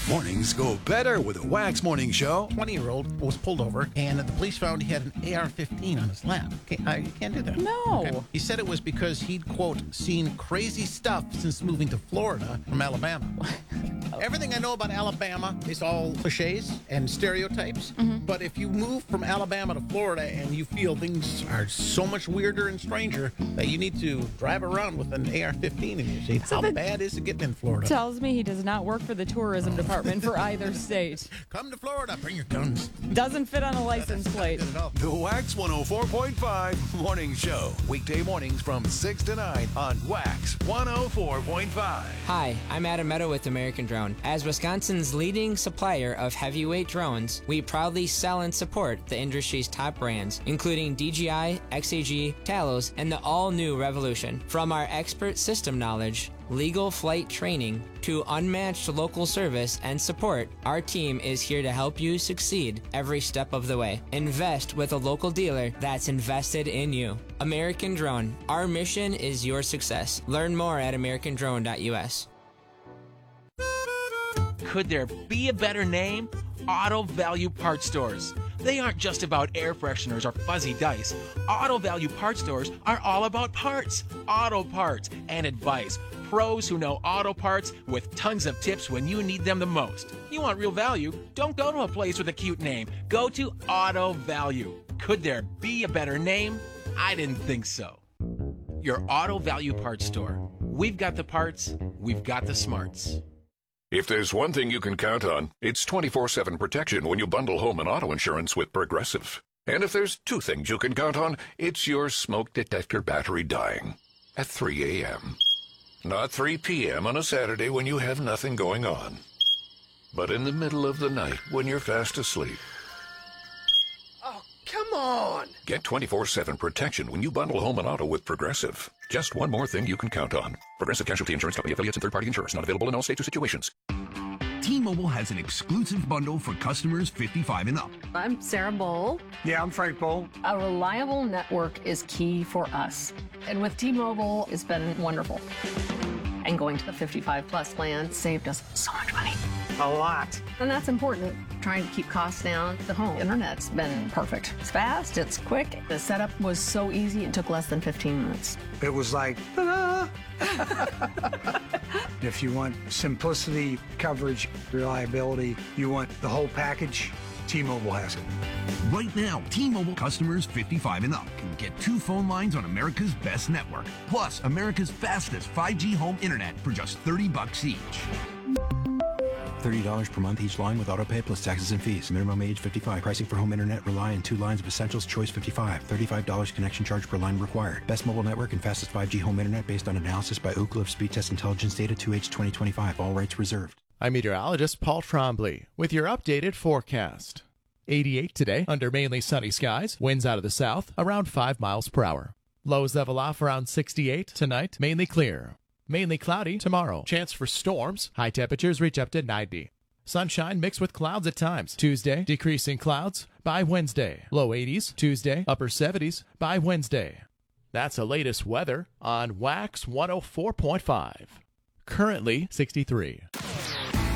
Mornings go better with a Wax Morning Show. 20-year-old was pulled over, and the police found he had an AR-15 on his lap. You can't do that. No. Okay. He said it was because he'd, quote, seen crazy stuff since moving to Florida from Alabama. Everything I know about Alabama is all cliches and stereotypes. But if you move from Alabama to Florida and you feel things are so much weirder and stranger that you need to drive around with an AR-15 in your seat, how bad is it getting in Florida? Tells me he does not work for the tourism department for either state. Come to Florida, bring your guns. Doesn't fit on a license plate. The Wax 104.5 Morning Show. Weekday mornings from 6 to 9 on Wax 104.5. Hi, I'm Adam Meadow with American Drone. As Wisconsin's leading supplier of heavyweight drones, we proudly sell and support the industry's top brands, including DJI, XAG, Talos, and the all-new Revolution. From our expert system knowledge, legal flight training, to unmatched local service and support, our team is here to help you succeed every step of the way. Invest with a local dealer that's invested in you. American Drone. Our mission is your success. Learn more at americandrone.us. Could there be a better name? Auto Value Parts Stores. They aren't just about air fresheners or fuzzy dice. Auto Value Parts Stores are all about parts, auto parts, and advice. Pros who know auto parts with tons of tips when you need them the most. You want real value? Don't go to a place with a cute name. Go to Auto Value. Could there be a better name? I didn't think so. Your Auto Value Parts Store. We've got the parts, we've got the smarts. If there's one thing you can count on, it's 24/7 protection when you bundle home and auto insurance with Progressive. And if there's two things you can count on, it's your smoke detector battery dying at 3 a.m. Not 3 p.m. on a Saturday when you have nothing going on, but in the middle of the night when you're fast asleep. Oh, come on! Get 24/7 protection when you bundle home and auto with Progressive. Just one more thing you can count on. Progressive Casualty Insurance Company affiliates and third-party insurers. Not available in all states or situations. T-Mobile has an exclusive bundle for customers 55 and up. I'm Sarah Bowl. Yeah, I'm Frank Bowl. A reliable network is key for us. And with T-Mobile, it's been wonderful. And going to the 55 plus plan saved us so much money. A lot. And that's important. Trying to keep costs down. The home internet's been perfect. It's fast, it's quick. The setup was so easy, it took less than 15 minutes. It was like, ta-da! If you want simplicity, coverage, reliability, you want the whole package, T-Mobile has it. Right now, T-Mobile customers 55 and up can get 2 phone lines on America's best network, plus America's fastest 5G home internet for just $30 each. $30 per month each line with autopay plus taxes and fees. Minimum age 55. Pricing for home internet rely on 2 lines of Essentials Choice 55. $35 connection charge per line required. Best mobile network and fastest 5G home internet based on analysis by Ookla of Speed Test Intelligence data 2H 2025. All rights reserved. I'm meteorologist Paul Trombley with your updated forecast. 88 today under mainly sunny skies. Winds out of the south around 5 miles per hour. Lows level off around 68 tonight. Mainly clear. Mainly cloudy tomorrow. Chance for storms. High temperatures reach up to 90. Sunshine mixed with clouds at times. Tuesday, decreasing clouds by Wednesday. Low 80s. Tuesday, upper 70s by Wednesday. That's the latest weather on Wax 104.5. Currently 63.